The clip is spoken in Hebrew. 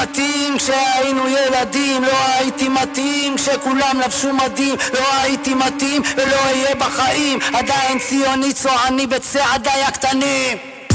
מתאים כשהיינו ילדים, לא הייתי מתאים כשכולם לבשו מדים, לא הייתי מתאים ולא אהיה בחיים, עדיין ציוני צועני בצעדיי הקטנים.